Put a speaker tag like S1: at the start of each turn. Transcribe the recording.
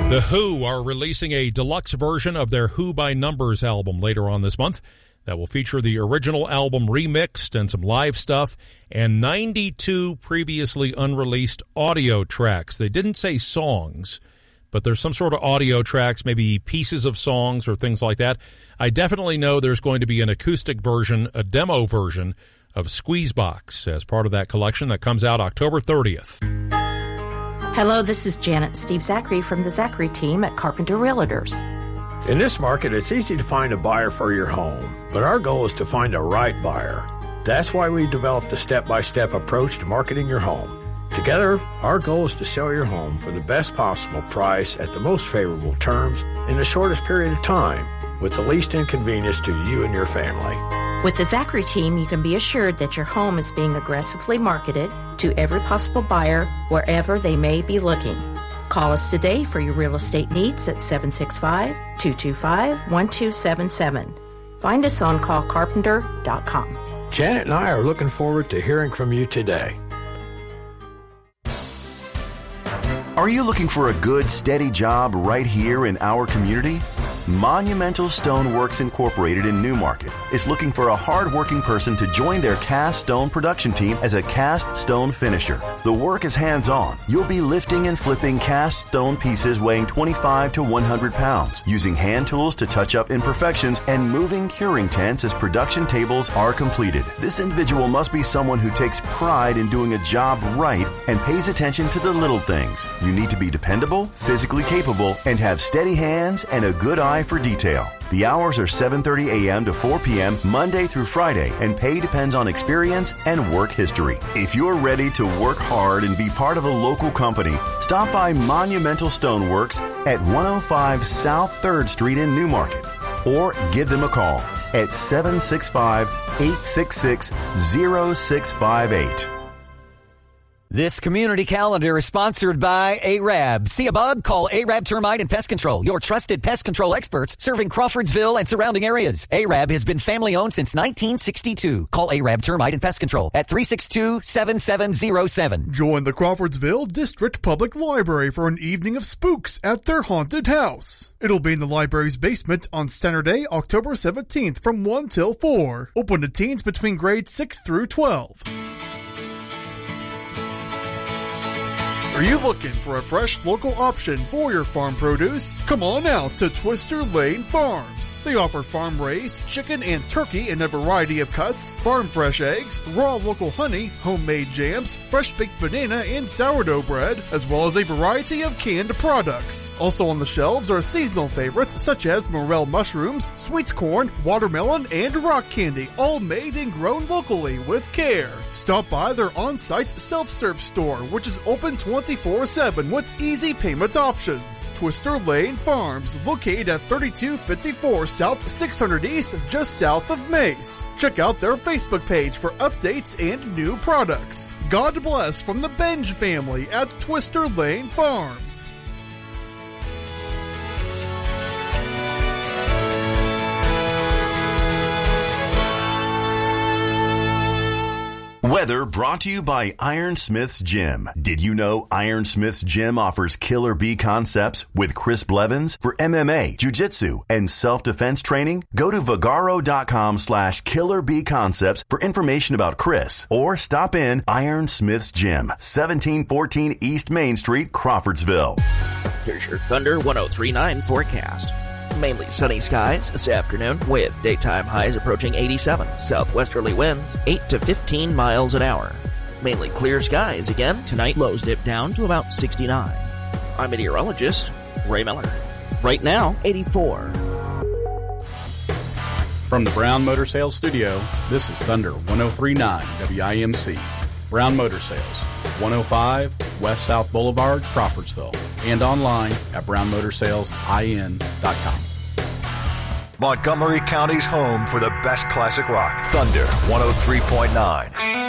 S1: The Who are releasing a deluxe version of their Who by Numbers album later on this month that will feature the original album remixed and some live stuff and 92 previously unreleased audio tracks. They didn't say songs, but there's some sort of audio tracks, maybe pieces of songs or things like that. I definitely know there's going to be an acoustic version, a demo version of Squeezebox as part of that collection that comes out October 30th.
S2: Hello, this is Janet and Steve Zachary from the Zachary team at Carpenter Realtors.
S3: In this market, it's easy to find a buyer for your home, but our goal is to find a right buyer. That's why we developed a step-by-step approach to marketing your home. Together, our goal is to sell your home for the best possible price at the most favorable terms in the shortest period of time, with the least inconvenience to you and your family.
S2: With the Zachary team, you can be assured that your home is being aggressively marketed to every possible buyer wherever they may be looking. Call us today for your real estate needs at 765-225-1277. Find us on callcarpenter.com.
S3: Janet and I are looking forward to hearing from you today.
S4: Are you looking for a good, steady job right here in our community? Monumental Stoneworks Incorporated in Newmarket is looking for a hard-working person to join their cast stone production team as a cast stone finisher. The work is hands-on. You'll be lifting and flipping cast stone pieces weighing 25 to 100 pounds, using hand tools to touch up imperfections, and moving curing tents as production tables are completed. This individual must be someone who takes pride in doing a job right and pays attention to the little things. You need to be dependable, physically capable, and have steady hands and a good eye for detail. The hours are 7:30 a.m. to 4 p.m. Monday through Friday, and pay depends on experience and work history. If you're ready to work hard and be part of a local company, stop by Monumental Stoneworks at 105 South 3rd Street in Newmarket, or give them a call at 765-866-0658.
S5: This community calendar is sponsored by ARAB. See a bug? Call ARAB Termite and Pest Control, your trusted pest control experts serving Crawfordsville and surrounding areas. ARAB has been family-owned since 1962. Call ARAB Termite and Pest Control at 362-7707.
S6: Join the Crawfordsville District Public Library for an evening of spooks at their haunted house. It'll be in the library's basement on Saturday, October 17th from 1 till 4. Open to teens between grades 6 through 12. Are you looking for a fresh local option for your farm produce? Come on out to Twister Lane Farms. They offer farm-raised chicken and turkey in a variety of cuts, farm-fresh eggs, raw local honey, homemade jams, fresh-baked banana and sourdough bread, as well as a variety of canned products. Also on the shelves are seasonal favorites such as morel mushrooms, sweet corn, watermelon, and rock candy, all made and grown locally with care. Stop by their on-site self-serve store, which is open 24/7 with easy payment options. Twister Lane Farms, located at 3254 South 600 East, just south of Mace. Check out their Facebook page for updates and new products. God bless from the Benj family at Twister Lane Farms.
S4: Weather brought to you by Ironsmith's Gym. Did you know Ironsmith's Gym offers Killer Bee concepts with Chris Blevins for MMA, jiu-jitsu, and self-defense training? Go to Vagaro.com/Killer Bee Concepts for information about Chris, or stop in Ironsmith's Gym, 1714 East Main Street, Crawfordsville.
S7: Here's your Thunder 103.9 forecast. Mainly sunny skies this afternoon with daytime highs approaching 87. Southwesterly winds 8 to 15 miles an hour. Mainly clear skies again. Tonight lows dip down to about 69. I'm meteorologist Ray Miller. Right now, 84.
S8: From the Brown Motor Sales Studio, this is Thunder 103.9 WIMC. Brown Motor Sales, 105 West South Boulevard, Crawfordsville, and online at brownmotorsalesIN.com.
S9: Montgomery County's home for the best classic rock. Thunder 103.9.